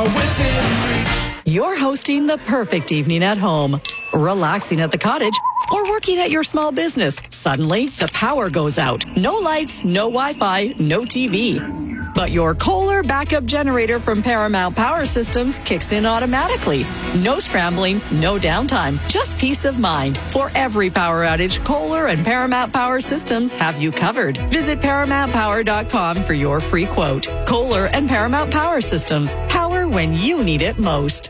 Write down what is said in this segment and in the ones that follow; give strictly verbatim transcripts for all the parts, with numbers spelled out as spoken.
within reach. You're hosting the perfect evening at home, relaxing at the cottage, or working at your small business. Suddenly, the power goes out. No lights, no Wi-Fi, no T V. But your Kohler backup generator from Paramount Power Systems kicks in automatically. No scrambling, no downtime, just peace of mind. For every power outage, Kohler and Paramount Power Systems have you covered. Visit paramount power dot com for your free quote. Kohler and Paramount Power Systems. Power when you need it most.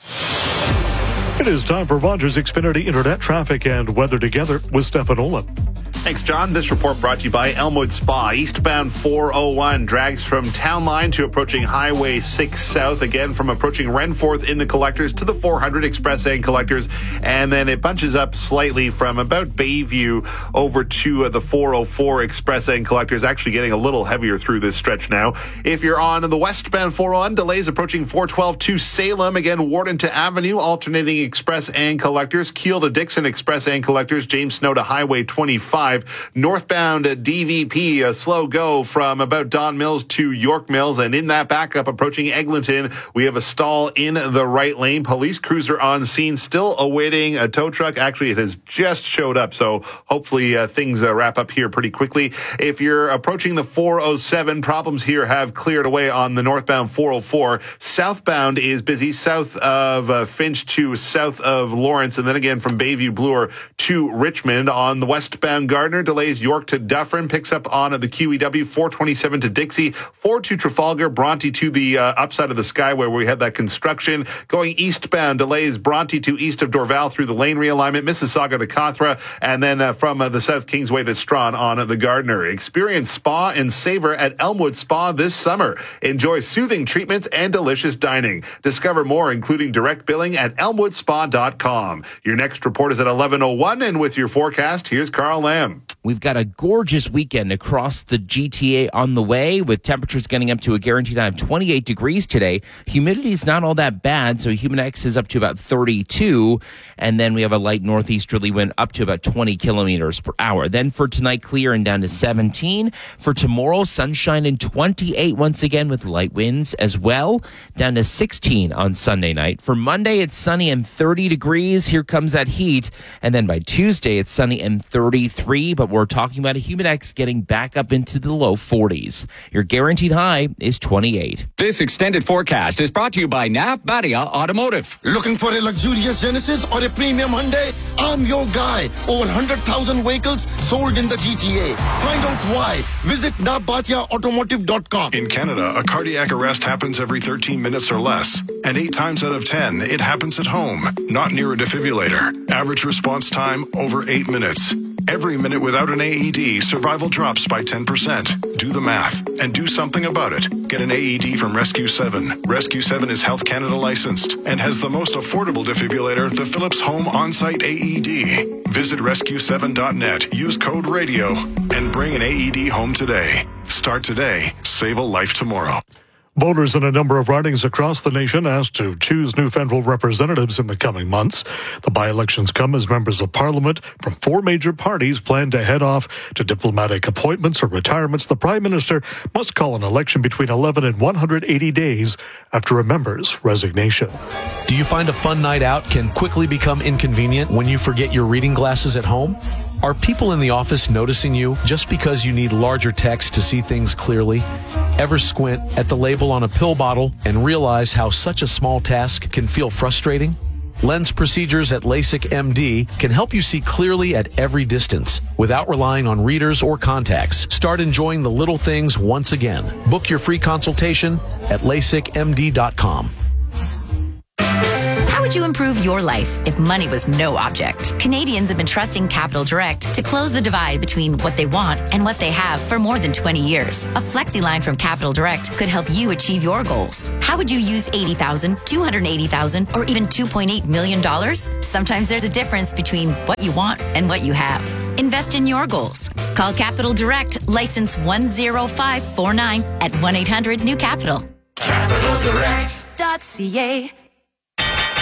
It is time for Rogers Xfinity Internet traffic and weather together with Stefan Olin. Thanks, John. This report brought to you by Elmwood Spa. Eastbound four oh one drags from Town Line to approaching Highway six South. Again, from approaching Renforth in the collectors to the four hundred Express and collectors. And then it bunches up slightly from about Bayview over to uh, the four oh four Express and collectors. Actually getting a little heavier through this stretch now. If you're on the westbound four oh one, delays approaching four twelve to Salem. Again, Warden to Avenue, alternating Express and collectors. Keel to Dixon Express and collectors. James Snow to Highway twenty-five. Northbound D V P, a slow go from about Don Mills to York Mills. And in that backup approaching Eglinton, we have a stall in the right lane. Police cruiser on scene, still awaiting a tow truck. Actually, it has just showed up, so hopefully uh, things uh, wrap up here pretty quickly. If you're approaching the four oh seven, problems here have cleared away on the northbound four oh four. Southbound is busy south of uh, Finch to south of Lawrence, and then again from Bayview Bloor to Richmond. On the westbound Gardner, delays York to Dufferin, picks up on the Q E W four twenty-seven to Dixie, four to Trafalgar, Bronte to the uh, upside of the Skyway where we had that construction. Going eastbound, delays Bronte to east of Dorval through the lane realignment, Mississauga to Cothra, and then uh, from uh, the South Kingsway to Strawn on uh, the Gardner. Experience spa and savor at Elmwood Spa this summer. Enjoy soothing treatments and delicious dining. Discover more, including direct billing at elmwood spa dot com. Your next report is at eleven oh one, and with your forecast, here's Carl Lamb. We've got a gorgeous weekend across the G T A on the way, with temperatures getting up to a guaranteed high of twenty-eight degrees today. Humidity is not all that bad, so Humidex is up to about thirty-two, and then we have a light northeasterly wind up to about twenty kilometers per hour. Then for tonight, clear and down to seventeen. For tomorrow, sunshine and twenty-eight once again with light winds as well, down to sixteen on Sunday night. For Monday, it's sunny and thirty degrees. Here comes that heat. And then by Tuesday, it's sunny and thirty-three, but we're talking about a Humidex getting back up into the low forties. Your guaranteed high is twenty-eight. This extended forecast is brought to you by N A F Badia Automotive. Looking for a luxurious Genesis or a premium Hyundai? I'm your guy. Over one hundred thousand vehicles sold in the G T A. Find out why. Visit n a f badia automotive dot com. In Canada, a cardiac arrest happens every thirteen minutes or less. And eight times out of ten, it happens at home, not near a defibrillator. Average response time, over eight minutes. Every minute without an A E D, survival drops by ten percent. Do the math and do something about it. Get an A E D from Rescue seven. Rescue seven is Health Canada licensed and has the most affordable defibrillator, the Philips Home On-Site A E D. Visit rescue seven dot net, use code RADIO, and bring an A E D home today. Start today. Save a life tomorrow. Voters in a number of ridings across the nation asked to choose new federal representatives in the coming months. The by-elections come as members of Parliament from four major parties plan to head off to diplomatic appointments or retirements. The Prime Minister must call an election between eleven and one hundred eighty days after a member's resignation. Do you find a fun night out can quickly become inconvenient when you forget your reading glasses at home? Are people in the office noticing you just because you need larger text to see things clearly? Ever squint at the label on a pill bottle and realize how such a small task can feel frustrating? Lens procedures at LASIK M D can help you see clearly at every distance without relying on readers or contacts. Start enjoying the little things once again. Book your free consultation at lasik m d dot com. How would you improve your life if money was no object? Canadians have been trusting Capital Direct to close the divide between what they want and what they have for more than twenty years. A flexi line from Capital Direct could help you achieve your goals. How would you use eighty thousand dollars, two hundred eighty thousand dollars, or even two point eight million dollars? Sometimes there's a difference between what you want and what you have. Invest in your goals. Call Capital Direct, license one zero five four nine at one eight hundred new capital. capital direct dot c a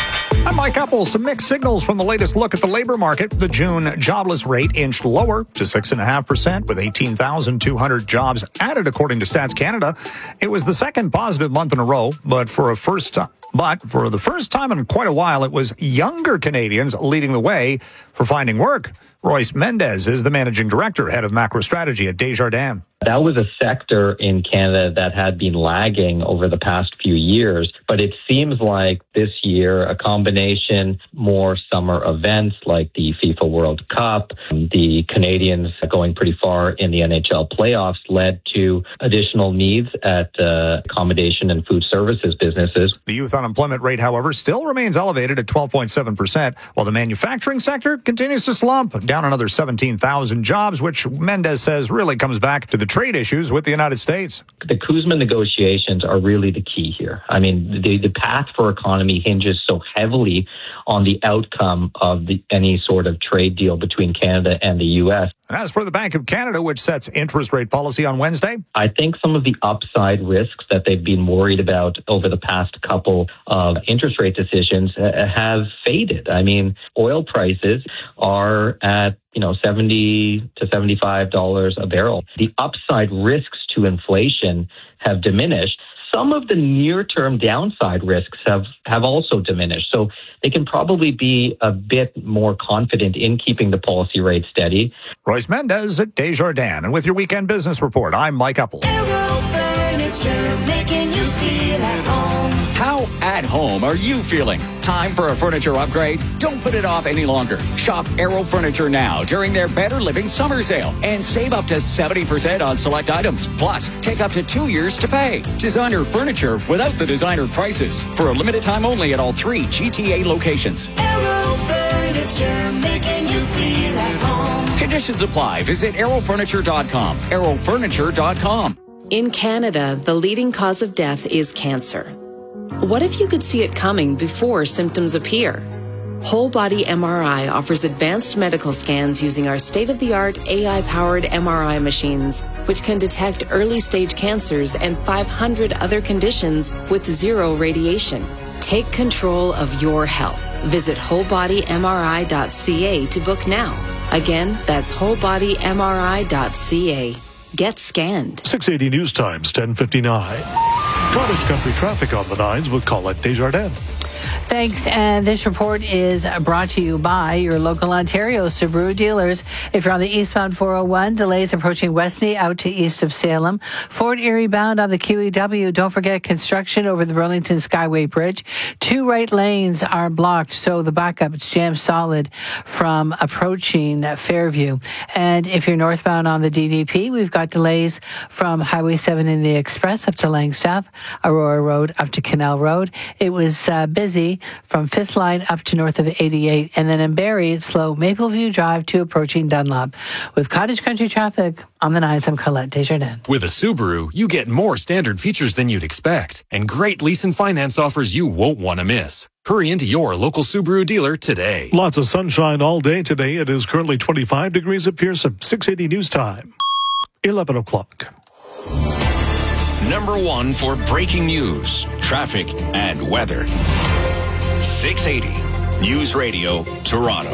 I'm Mike Apple. Some mixed signals from the latest look at the labor market. The June jobless rate inched lower to six point five percent with eighteen thousand two hundred jobs added, according to Stats Canada. It was the second positive month in a row, but for a first time. But for the first time in quite a while, it was younger Canadians leading the way for finding work. Royce Mendez is the managing director, head of macro strategy at Desjardins. That was a sector in Canada that had been lagging over the past few years, but it seems like this year a combination more summer events like the FIFA World Cup, the Canadians going pretty far in the N H L playoffs led to additional needs at uh, accommodation and food services businesses. The youth unemployment rate, however, still remains elevated at twelve point seven percent, while the manufacturing sector continues to slump, down another seventeen thousand jobs, which Mendez says really comes back to the trade issues with the United States. The CUSMA negotiations are really the key here. I mean, the, the path for economy hinges so heavily on the outcome of the, any sort of trade deal between Canada and the U S. And as for the Bank of Canada, which sets interest rate policy on Wednesday, I think some of the upside risks that they've been worried about over the past couple of interest rate decisions have faded. I mean, oil prices are at you know, seventy to seventy-five dollars a barrel. The upside risks to inflation have diminished. Some of the near-term downside risks have, have also diminished. So they can probably be a bit more confident in keeping the policy rate steady. Royce Mendez at Desjardins. And with your weekend business report, I'm Mike Apple. Aero Furniture, making you feel at home. How at home are you feeling? Time for a furniture upgrade? Don't put it off any longer. Shop Aero Furniture now during their Better Living Summer Sale and save up to seventy percent on select items. Plus, take up to two years to pay. Designer furniture without the designer prices. For a limited time only at all three G T A locations. Aero Furniture, making you feel at home. Conditions apply. Visit aero furniture dot com. aero furniture dot com. In Canada, the leading cause of death is cancer. What if you could see it coming before symptoms appear? Whole Body M R I offers advanced medical scans using our state-of-the-art A I-powered M R I machines, which can detect early-stage cancers and five hundred other conditions with zero radiation. Take control of your health. Visit whole body M R I dot C A to book now. Again, that's whole body M R I dot C A. Get scanned. six eighty News Times, ten fifty-nine. Cottage Country traffic on the nines with Colette Desjardins. Thanks. And this report is brought to you by your local Ontario Subaru dealers. If you're on the eastbound four oh one, delays approaching Westney out to east of Salem. Fort Erie bound on the Q E W. Don't forget construction over the Burlington Skyway Bridge. Two right lanes are blocked, so the backup is jammed solid from approaching Fairview. And if you're northbound on the D V P, we've got delays from Highway seven in the Express up to Langstaff, Aurora Road up to Canal Road. It was uh, busy from fifth line up to north of eighty-eight, and then in Barrie, it's slow. Mapleview Drive to approaching Dunlop. With Cottage Country traffic on the nines, I'm Colette Desjardins. With a Subaru, you get more standard features than you'd expect, and great lease and finance offers you won't want to miss. Hurry into your local Subaru dealer today. Lots of sunshine all day today. It is currently twenty-five degrees at Pearson. six eighty News Time, eleven o'clock. Number one for breaking news, traffic, and weather. six eighty News Radio, Toronto.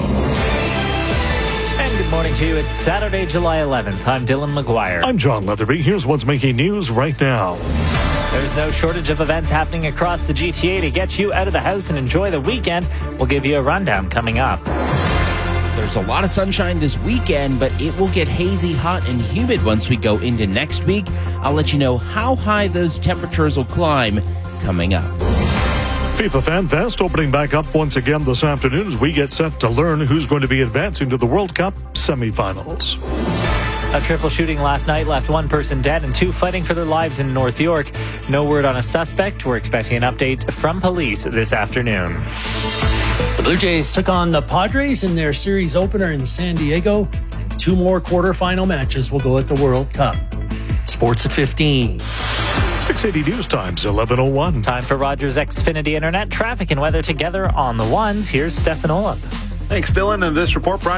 And good morning to you. It's Saturday, July eleventh. I'm Dylan McGuire. I'm John Leatherby. Here's what's making news right now. There's no shortage of events happening across the G T A to get you out of the house and enjoy the weekend. We'll give you a rundown coming up. There's a lot of sunshine this weekend, but it will get hazy, hot, and humid once we go into next week. I'll let you know how high those temperatures will climb coming up. FIFA Fan Fest opening back up once again this afternoon as we get set to learn who's going to be advancing to the World Cup semifinals. A triple shooting last night left one person dead and two fighting for their lives in North York. No word on a suspect. We're expecting an update from police this afternoon. The Blue Jays took on the Padres in their series opener in San Diego. And two more quarterfinal matches will go at the World Cup. Sports at fifteen. six eighty News Times, eleven oh one. Time for Rogers Xfinity Internet. Traffic and weather together on the ones. Here's Stefan Olaf. Thanks, Dylan. And this report brought